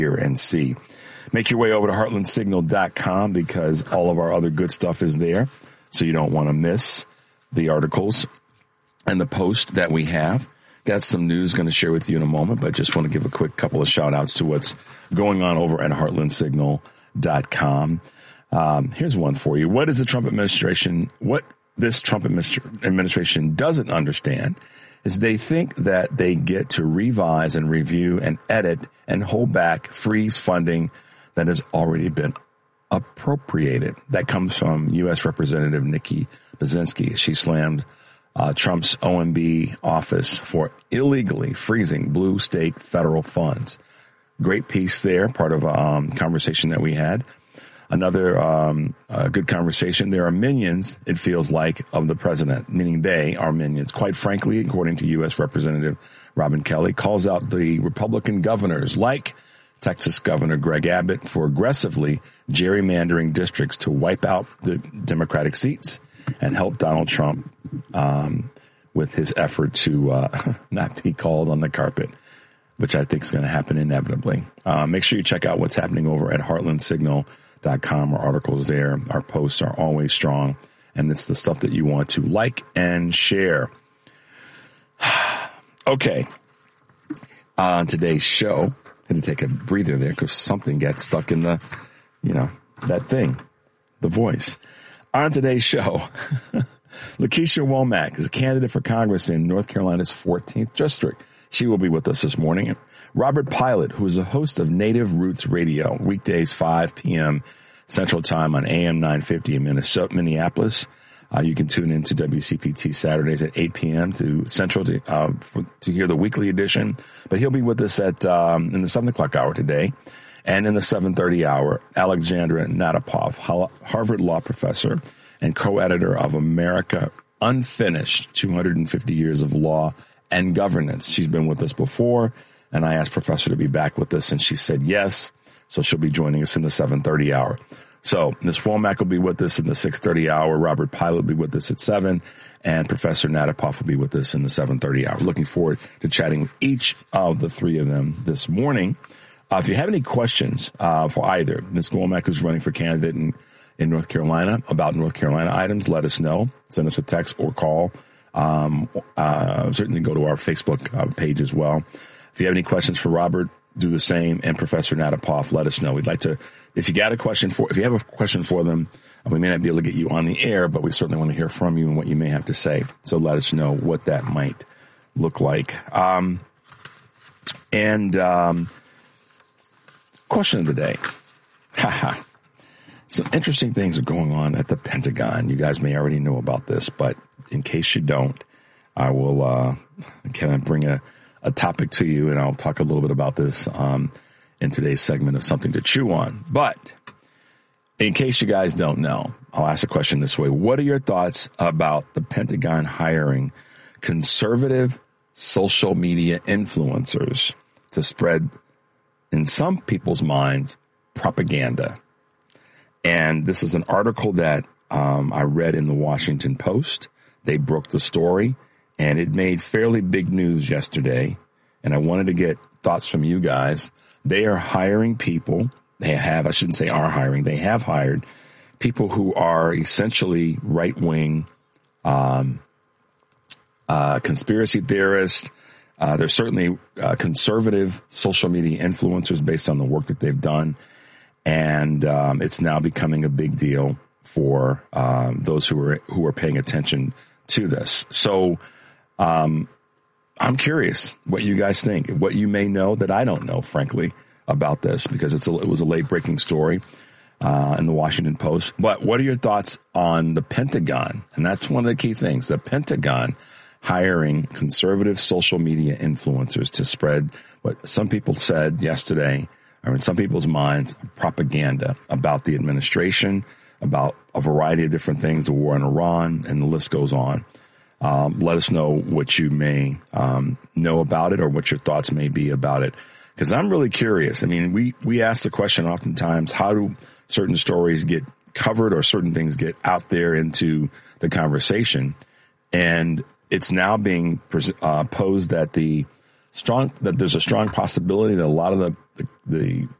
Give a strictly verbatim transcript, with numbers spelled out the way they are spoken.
hear and see. Make your way over to heartland signal dot com because all of our other good stuff is there. So you don't want to miss the articles and the post that we have. Got some news going to share with you in a moment, but just want to give a quick couple of shout outs to what's going on over at heartland signal dot com. Um, here's one for you. What is the Trump administration? What this Trump administra- administration doesn't understand is they think that they get to revise and review and edit and hold back, freeze funding that has already been appropriated. That comes from U S Representative Nikki Basinski. She slammed uh, Trump's O M B office for illegally freezing blue state federal funds. Great piece there, part of a um, conversation that we had. Another um, uh, good conversation. There are minions, it feels like, of the president, meaning they are minions. Quite frankly, according to U S Representative Robin Kelly, calls out the Republican governors like Texas Governor Greg Abbott for aggressively gerrymandering districts to wipe out the Democratic seats and help Donald Trump um, with his effort to uh, not be called on the carpet, which I think is going to happen inevitably. Uh, make sure you check out what's happening over at heartland signal dot com. Our articles there, our posts are always strong, and it's the stuff that you want to like and share. Okay. On today's show, I had to take a breather there because something got stuck in the, you know, that thing, the voice. On today's show, Lakeisha Womack is a candidate for Congress in North Carolina's fourteenth District. She will be with us this morning. Robert Pilot, who is a host of Native Roots Radio, weekdays five p.m. Central Time on A M nine fifty in Minnesota, Minneapolis. Uh, you can tune in to W C P T Saturdays at eight p.m. to Central to, uh, for, to hear the weekly edition. But he'll be with us at um, in the seven o'clock hour today. And in the seven thirty hour, Alexandra Natapov, Harvard law professor and co-editor of America Unfinished, two hundred fifty years of Law and Governance. She's been with us before, and I asked Professor to be back with us, and she said yes. So she'll be joining us in the seven thirty hour. So Miz Womack will be with us in the six thirty hour. Robert Pilot will be with us at seven, and Professor Natapov will be with us in the seven thirty hour. Looking forward to chatting with each of the three of them this morning. Uh, if you have any questions uh, for either Miz Womack, who's running for candidate in, in North Carolina, about North Carolina items, let us know. Send us a text or call. Um, uh, certainly go to our Facebook uh, page as well. If you have any questions for Robert, do the same. And Professor Natapov, let us know. We'd like to, if you got a question for, if you have a question for them, we may not be able to get you on the air, but we certainly want to hear from you and what you may have to say. So let us know what that might look like. Um, and, um, question of the day. Haha. Some interesting things are going on at the Pentagon. You guys may already know about this, but in case you don't, I will, uh, kind of bring a, a topic to you, and I'll talk a little bit about this um, in today's segment of Something to Chew On. But in case you guys don't know, I'll ask a question this way. What are your thoughts about the Pentagon hiring conservative social media influencers to spread, in some people's minds, propaganda? And this is an article that um, I read in the Washington Post. They broke the story, and it made fairly big news yesterday. And I wanted to get thoughts from you guys. They are hiring people. They have, I shouldn't say are hiring. They have hired people who are essentially right-wing um, uh, conspiracy theorists. Uh, they're certainly uh, conservative social media influencers based on the work that they've done. And um, it's now becoming a big deal for um, those who are who are paying attention to this. So um, I'm curious what you guys think, what you may know that I don't know, frankly, about this, because it's a, it was a late breaking story uh, in the Washington Post. But what are your thoughts on the Pentagon? And that's one of the key things, the Pentagon hiring conservative social media influencers to spread what some people said yesterday, or in some people's minds, propaganda about the administration, about a variety of different things, the war in Iran, and the list goes on. Um, let us know what you may um, know about it or what your thoughts may be about it, because I'm really curious. I mean, we, we ask the question oftentimes, how do certain stories get covered or certain things get out there into the conversation? And it's now being uh, posed that the strong that there's a strong possibility that a lot of the the, the